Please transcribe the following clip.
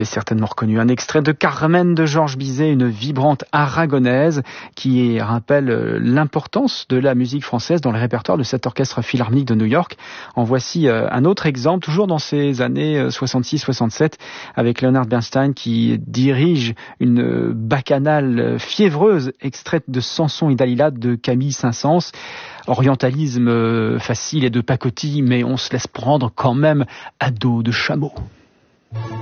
J'ai certainement reconnu un extrait de Carmen de Georges Bizet, une vibrante aragonaise qui rappelle l'importance de la musique française dans le répertoire de cet orchestre philharmonique de New York. En voici un autre exemple, toujours dans ces années 66-67, avec Leonard Bernstein qui dirige une bacchanale fiévreuse extraite de Samson et Dalila de Camille Saint-Saëns. Orientalisme facile et de pacotille, mais on se laisse prendre quand même à dos de chameau.